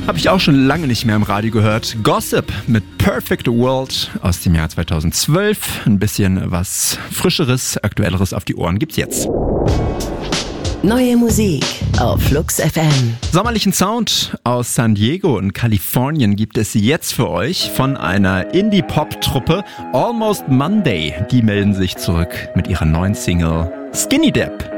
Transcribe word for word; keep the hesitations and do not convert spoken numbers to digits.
Habe ich auch schon lange nicht mehr im Radio gehört. Gossip mit Perfect World aus dem Jahr zweitausendzwölf. Ein bisschen was Frischeres, Aktuelleres auf die Ohren gibt's jetzt. Neue Musik auf Flux F M. Sommerlichen Sound aus San Diego in Kalifornien gibt es jetzt für euch von einer Indie-Pop-Truppe Almost Monday. Die melden sich zurück mit ihrer neuen Single Skinny Dip.